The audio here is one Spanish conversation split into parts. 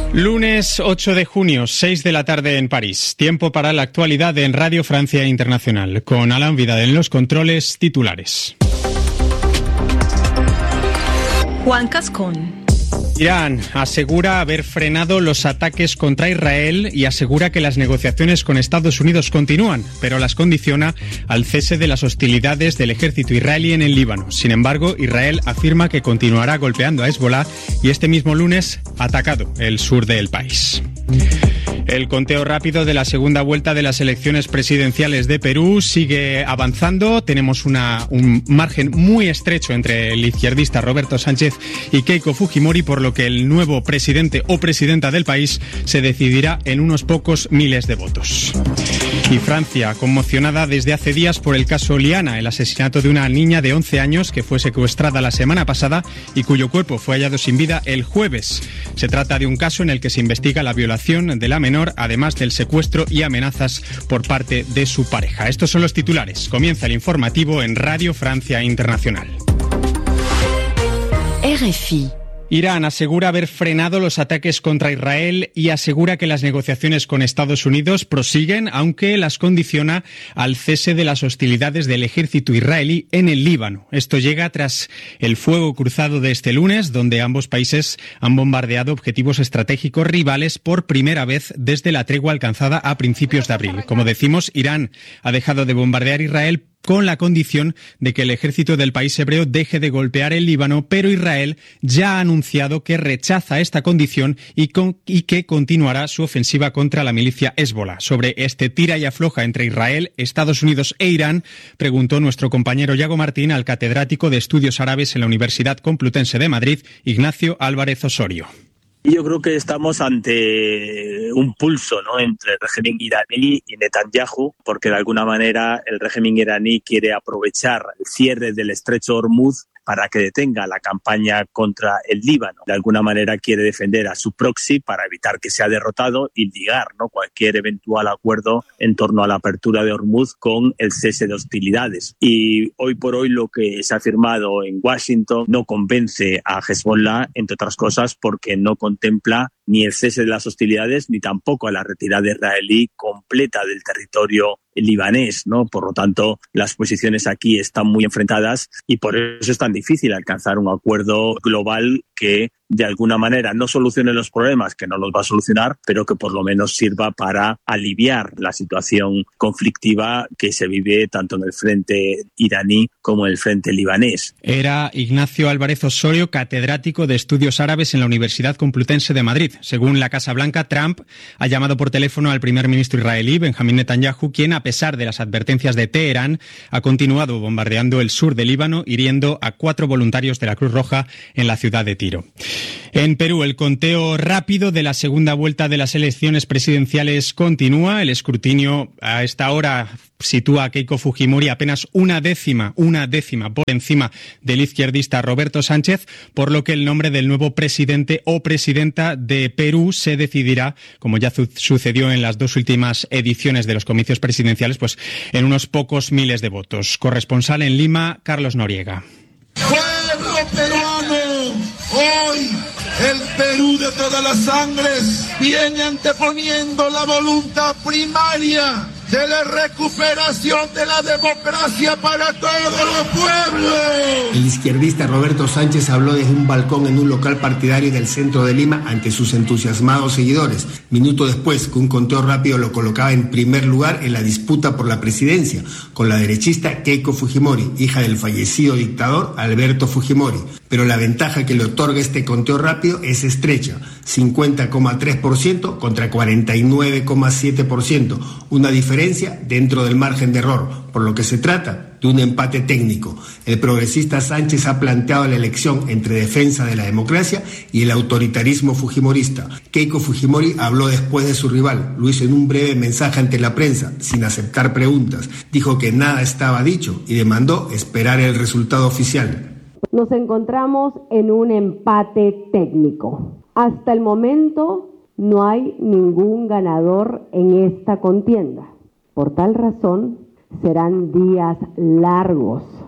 Lunes 8 de junio, 6 de la tarde en París. Tiempo para la actualidad en Radio Francia Internacional. Con Alan Vidal en los controles, titulares. Juan Cascón. Irán asegura haber frenado los ataques contra Israel y asegura que las negociaciones con Estados Unidos continúan, pero las condiciona al cese de las hostilidades del ejército israelí en el Líbano. Sin embargo, Israel afirma que continuará golpeando a Hezbollah y este mismo lunes ha atacado el sur del país. El conteo rápido de la segunda vuelta de las elecciones presidenciales de Perú sigue avanzando. Tenemos un margen muy estrecho entre el izquierdista Roberto Sánchez y Keiko Fujimori, por lo que el nuevo presidente o presidenta del país se decidirá en unos pocos miles de votos. Y Francia, conmocionada desde hace días por el caso Liana, el asesinato de una niña de 11 años que fue secuestrada la semana pasada y cuyo cuerpo fue hallado sin vida el jueves. Se trata de un caso en el que se investiga la violación de la menor, además del secuestro y amenazas por parte de su pareja. Estos son los titulares. Comienza el informativo en Radio Francia Internacional. RFI. Irán asegura haber frenado los ataques contra Israel y asegura que las negociaciones con Estados Unidos prosiguen, aunque las condiciona al cese de las hostilidades del ejército israelí en el Líbano. Esto llega tras el fuego cruzado de este lunes, donde ambos países han bombardeado objetivos estratégicos rivales por primera vez desde la tregua alcanzada a principios de abril. Como decimos, Irán ha dejado de bombardear Israel con la condición de que el ejército del país hebreo deje de golpear el Líbano, pero Israel ya ha anunciado que rechaza esta condición y que continuará su ofensiva contra la milicia Hezbollah. Sobre este tira y afloja entre Israel, Estados Unidos e Irán, preguntó nuestro compañero Yago Martín al catedrático de Estudios Árabes en la Universidad Complutense de Madrid, Ignacio Álvarez Osorio. Yo creo que estamos ante un pulso, ¿no?, entre el régimen iraní y Netanyahu, porque de alguna manera el régimen iraní quiere aprovechar el cierre del estrecho Hormuz para que detenga la campaña contra el Líbano. De alguna manera quiere defender a su proxy para evitar que sea derrotado y ligar, ¿no?, cualquier eventual acuerdo en torno a la apertura de Hormuz con el cese de hostilidades. Y hoy por hoy lo que se ha firmado en Washington no convence a Hezbollah, entre otras cosas porque no contempla ni el cese de las hostilidades ni tampoco a la retirada israelí completa del territorio libanés, ¿no? Por lo tanto, las posiciones aquí están muy enfrentadas y por eso es tan difícil alcanzar un acuerdo global que de alguna manera no solucione los problemas, que no los va a solucionar, pero que por lo menos sirva para aliviar la situación conflictiva que se vive tanto en el frente iraní como en el frente libanés. Era Ignacio Álvarez Osorio, catedrático de Estudios Árabes en la Universidad Complutense de Madrid. Según la Casa Blanca, Trump ha llamado por teléfono al primer ministro israelí, Benjamín Netanyahu, quien, a pesar de las advertencias de Teherán, ha continuado bombardeando el sur del Líbano, hiriendo a 4 voluntarios de la Cruz Roja en la ciudad de Tiro. En Perú, el conteo rápido de la segunda vuelta de las elecciones presidenciales continúa. El escrutinio a esta hora sitúa a Keiko Fujimori apenas una décima por encima del izquierdista Roberto Sánchez, por lo que el nombre del nuevo presidente o presidenta de Perú se decidirá, como ya sucedió en las 2 últimas ediciones de los comicios presidenciales, pues en unos pocos miles de votos. Corresponsal en Lima, Carlos Noriega. ¡Pueblo peruano! Hoy el Perú de todas las sangres viene anteponiendo la voluntad primaria de la recuperación de la democracia para todos los pueblos. El izquierdista Roberto Sánchez habló desde un balcón en un local partidario del centro de Lima ante sus entusiasmados seguidores, minuto después que un conteo rápido lo colocaba en primer lugar en la disputa por la presidencia, con la derechista Keiko Fujimori, hija del fallecido dictador Alberto Fujimori. Pero la ventaja que le otorga este conteo rápido es estrecha, 50,3% contra 49,7%, una diferencia dentro del margen de error, por lo que se trata de un empate técnico. El progresista Sánchez ha planteado la elección entre defensa de la democracia y el autoritarismo fujimorista. Keiko Fujimori habló después de su rival, lo hizo en un breve mensaje ante la prensa, sin aceptar preguntas. Dijo que nada estaba dicho y demandó esperar el resultado oficial. Nos encontramos en un empate técnico. Hasta el momento no hay ningún ganador en esta contienda. Por tal razón, serán días largos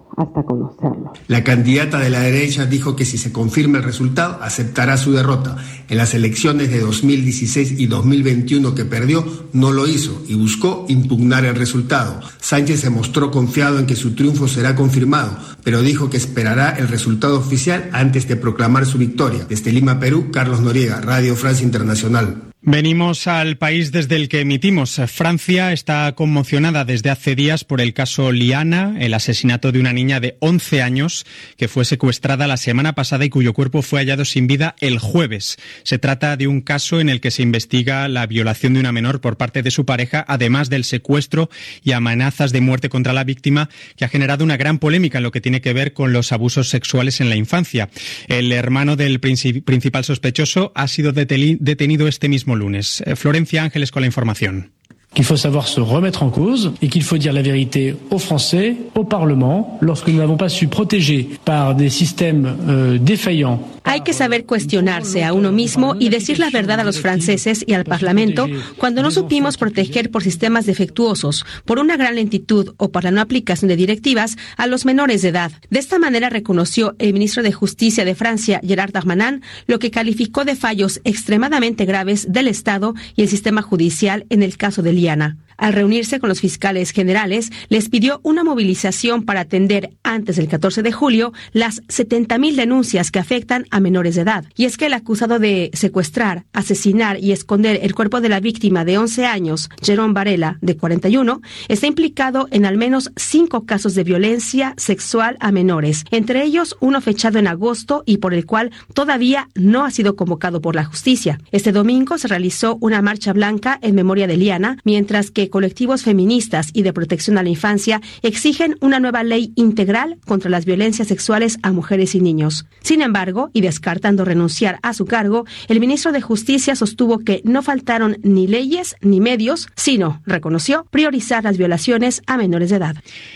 hasta conocerlo. La candidata de la derecha dijo que si se confirma el resultado, aceptará su derrota. En las elecciones de 2016 y 2021 que perdió, no lo hizo y buscó impugnar el resultado. Sánchez se mostró confiado en que su triunfo será confirmado, pero dijo que esperará el resultado oficial antes de proclamar su victoria. Desde Lima, Perú, Carlos Noriega, Radio Francia Internacional. Venimos al país desde el que emitimos. Francia está conmocionada desde hace días por el caso Liana, el asesinato de una niña de 11 años que fue secuestrada la semana pasada y cuyo cuerpo fue hallado sin vida el jueves. Se trata de un caso en el que se investiga la violación de una menor por parte de su pareja, además del secuestro y amenazas de muerte contra la víctima, que ha generado una gran polémica en lo que tiene que ver con los abusos sexuales en la infancia. El hermano del principal sospechoso ha sido detenido este mismo lunes. Florencia Ángeles con la información. Qu'il faut savoir se remettre en cause et qu'il faut dire la vérité aux Français, au Parlement, lorsque nous n'avons pas su protéger par des systèmes défaillants. Hay que saber cuestionarse a uno mismo y decir la verdad a los franceses y al Parlamento cuando no supimos proteger por sistemas defectuosos, por una gran lentitud o por la no aplicación de directivas a los menores de edad. De esta manera reconoció el ministro de Justicia de Francia, Gerard Darmanin, lo que calificó de fallos extremadamente graves del Estado y el sistema judicial en el caso de Liana. Al reunirse con los fiscales generales, les pidió una movilización para atender antes del 14 de julio las 70.000 denuncias que afectan a menores de edad. Y es que el acusado de secuestrar, asesinar y esconder el cuerpo de la víctima de 11 años, Jérôme Varela, de 41, está implicado en al menos 5 casos de violencia sexual a menores, entre ellos uno fechado en agosto y por el cual todavía no ha sido convocado por la justicia. Este domingo se realizó una marcha blanca en memoria de Liana, mientras que colectivos feministas y de protección a la infancia exigen una nueva ley integral contra las violencias sexuales a mujeres y niños. Sin embargo, y descartando renunciar a su cargo, el ministro de Justicia sostuvo que no faltaron ni leyes ni medios, sino, reconoció, priorizar las violaciones a menores de edad.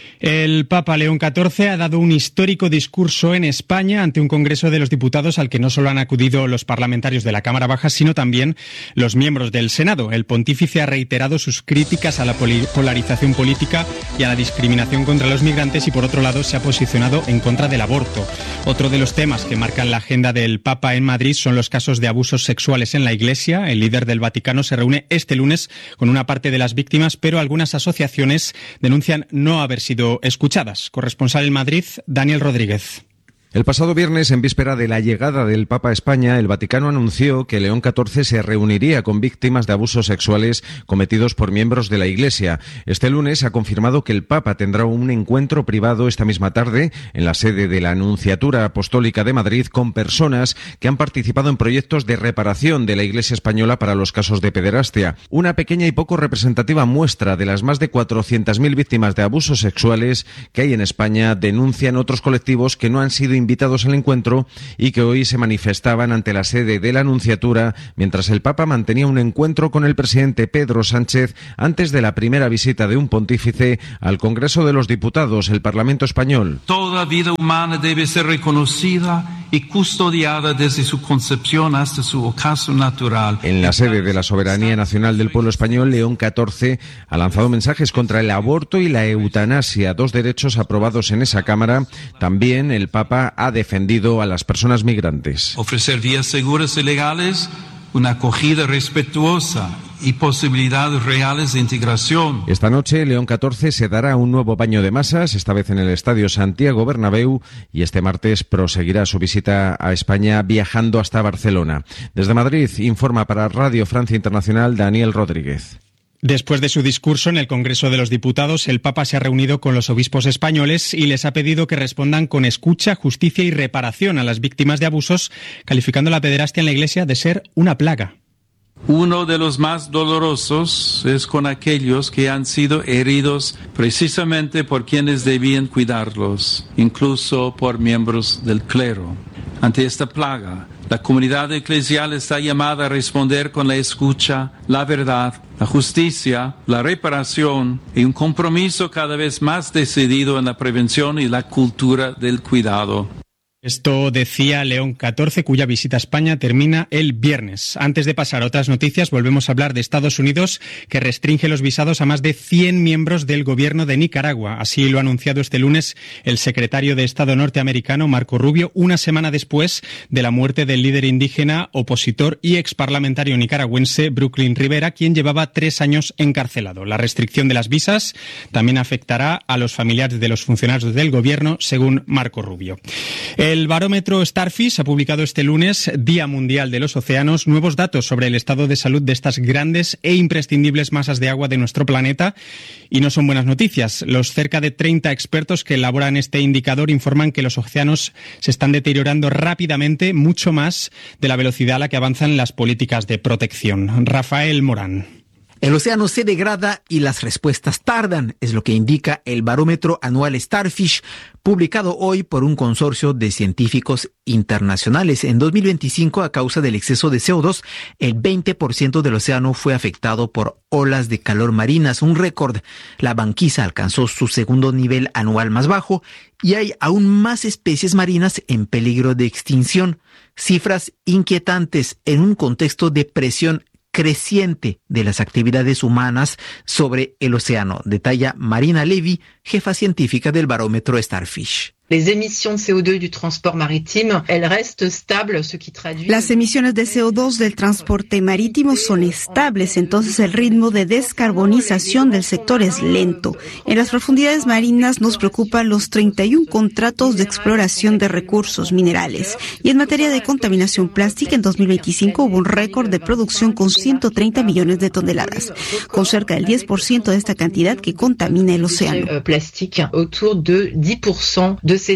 El Papa León XIV ha dado un histórico discurso en España ante un Congreso de los Diputados al que no solo han acudido los parlamentarios de la Cámara Baja, sino también los miembros del Senado. El pontífice ha reiterado sus críticas a la polarización política y a la discriminación contra los migrantes y, por otro lado, se ha posicionado en contra del aborto. Otro de los temas que marcan la agenda del Papa en Madrid son los casos de abusos sexuales en la Iglesia. El líder del Vaticano se reúne este lunes con una parte de las víctimas, pero algunas asociaciones denuncian no haber sido escuchadas. Corresponsal en Madrid, Daniel Rodríguez. El pasado viernes, en víspera de la llegada del Papa a España, el Vaticano anunció que León XIV se reuniría con víctimas de abusos sexuales cometidos por miembros de la Iglesia. Este lunes ha confirmado que el Papa tendrá un encuentro privado esta misma tarde en la sede de la Nunciatura Apostólica de Madrid con personas que han participado en proyectos de reparación de la Iglesia española para los casos de pederastia. Una pequeña y poco representativa muestra de las más de 400.000 víctimas de abusos sexuales que hay en España denuncian otros colectivos que no han sido invitados al encuentro y que hoy se manifestaban ante la sede de la Nunciatura mientras el Papa mantenía un encuentro con el presidente Pedro Sánchez antes de la primera visita de un pontífice al Congreso de los Diputados, el Parlamento español. Toda vida humana debe ser reconocida y custodiada desde su concepción hasta su ocaso natural. En la sede de la soberanía nacional del pueblo español, León XIV ha lanzado mensajes contra el aborto y la eutanasia, dos derechos aprobados en esa Cámara. También el Papa ha defendido a las personas migrantes. Ofrecer vías seguras y legales, una acogida respetuosa y posibilidades reales de integración. Esta noche, León XIV se dará un nuevo baño de masas, esta vez en el Estadio Santiago Bernabéu, y este martes proseguirá su visita a España viajando hasta Barcelona. Desde Madrid, informa para Radio Francia Internacional Daniel Rodríguez. Después de su discurso en el Congreso de los Diputados, el Papa se ha reunido con los obispos españoles y les ha pedido que respondan con escucha, justicia y reparación a las víctimas de abusos, calificando la pederastia en la Iglesia de ser una plaga. Uno de los más dolorosos es con aquellos que han sido heridos precisamente por quienes debían cuidarlos, incluso por miembros del clero. Ante esta plaga, la comunidad eclesial está llamada a responder con la escucha, la verdad, la justicia, la reparación y un compromiso cada vez más decidido en la prevención y la cultura del cuidado. Esto decía León XIV, cuya visita a España termina el viernes. Antes de pasar a otras noticias, volvemos a hablar de Estados Unidos, que restringe los visados a más de 100 miembros del gobierno de Nicaragua. Así lo ha anunciado este lunes el secretario de Estado norteamericano, Marco Rubio, una semana después de la muerte del líder indígena, opositor y exparlamentario nicaragüense Brooklyn Rivera, quien llevaba 3 años encarcelado. La restricción de las visas también afectará a los familiares de los funcionarios del gobierno, según Marco Rubio. El barómetro Starfish ha publicado este lunes, Día Mundial de los Océanos, nuevos datos sobre el estado de salud de estas grandes e imprescindibles masas de agua de nuestro planeta. Y no son buenas noticias. Los cerca de 30 expertos que elaboran este indicador informan que los océanos se están deteriorando rápidamente, mucho más de la velocidad a la que avanzan las políticas de protección. Rafael Morán. El océano se degrada y las respuestas tardan, es lo que indica el barómetro anual Starfish, publicado hoy por un consorcio de científicos internacionales. En 2025, a causa del exceso de CO2, el 20% del océano fue afectado por olas de calor marinas, un récord. La banquisa alcanzó su segundo nivel anual más bajo y hay aún más especies marinas en peligro de extinción. Cifras inquietantes en un contexto de presión creciente de las actividades humanas sobre el océano, detalla Marina Levy, jefa científica del barómetro Starfish. Las emisiones de CO2 del transporte marítimo son estables, entonces el ritmo de descarbonización del sector es lento. En las profundidades marinas nos preocupan los 31 contratos de exploración de recursos minerales. Y en materia de contaminación plástica, en 2025 hubo un récord de producción con 130 millones de toneladas, con cerca del 10% de esta cantidad que contamina el océano. En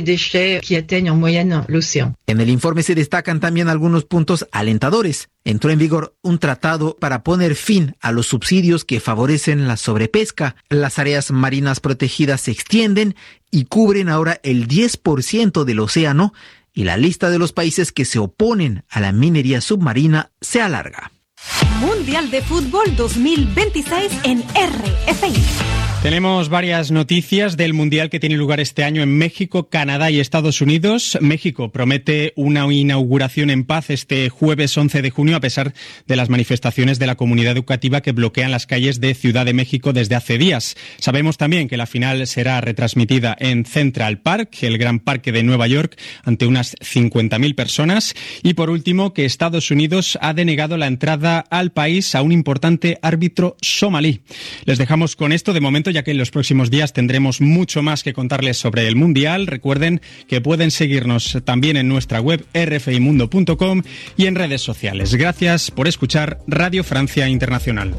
el informe se destacan también algunos puntos alentadores. Entró en vigor un tratado para poner fin a los subsidios que favorecen la sobrepesca. Las áreas marinas protegidas se extienden y cubren ahora el 10% del océano, y la lista de los países que se oponen a la minería submarina se alarga. Mundial de Fútbol 2026 en RFI. Tenemos varias noticias del Mundial que tiene lugar este año en México, Canadá y Estados Unidos. México promete una inauguración en paz este jueves 11 de junio, a pesar de las manifestaciones de la comunidad educativa que bloquean las calles de Ciudad de México desde hace días. Sabemos también que la final será retransmitida en Central Park, el gran parque de Nueva York, ante unas 50.000 personas. Y por último, que Estados Unidos ha denegado la entrada al país a un importante árbitro somalí. Les dejamos con esto de momento, ya que en los próximos días tendremos mucho más que contarles sobre el Mundial. Recuerden que pueden seguirnos también en nuestra web rfimundo.com y en redes sociales. Gracias por escuchar Radio Francia Internacional.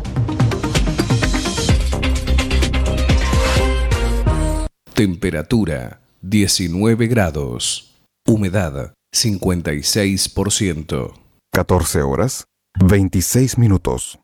Temperatura 19 grados. Humedad 56%. 14 horas 26 minutos.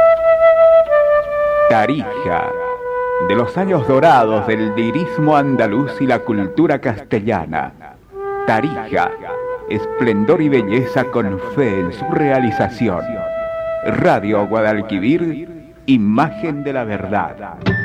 Tarija, de los años dorados del lirismo andaluz y la cultura castellana. Tarija, esplendor y belleza con fe en su realización. Radio Guadalquivir, imagen de la verdad.